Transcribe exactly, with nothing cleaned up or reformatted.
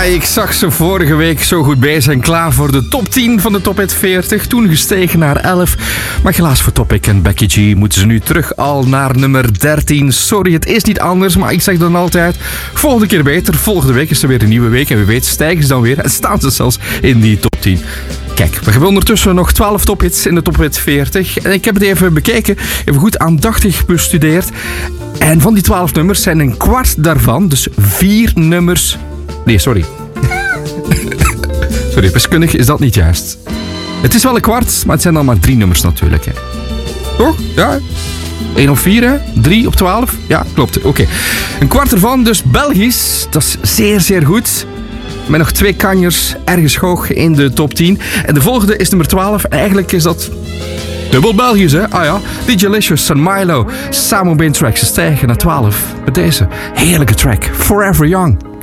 ik zag ze vorige week zo goed bij zijn. Klaar voor de top tien van de Top Hit veertig. Toen gestegen naar elf. Maar helaas voor Topic en Becky G moeten ze nu terug al naar nummer dertien. Sorry, het is niet anders, maar ik zeg dan altijd... volgende keer beter. Volgende week is er weer een nieuwe week. En wie weet stijgen ze dan weer en staan ze zelfs in die top tien. Kijk, we hebben ondertussen nog twaalf tophits in de Top Hit veertig. En ik heb het even bekeken, even goed aandachtig bestudeerd. En van die twaalf nummers zijn een kwart daarvan, dus vier nummers... Nee, sorry. Sorry, wiskundig is dat niet juist. Het is wel een kwart, maar het zijn dan maar drie nummers natuurlijk. Hè. Toch? Ja. één op vier, hè? drie op twaalf. Ja, klopt. Oké. Okay. Een kwart ervan, dus Belgisch. Dat is zeer, zeer goed. Met nog twee kanjers ergens hoog in de top tien. En de volgende is nummer twaalf. En eigenlijk is dat dubbel Belgisch, hè? Ah ja. D J Licious en Milo. Samen op één track. Ze stijgen naar twaalf. Met deze heerlijke track. Forever Young.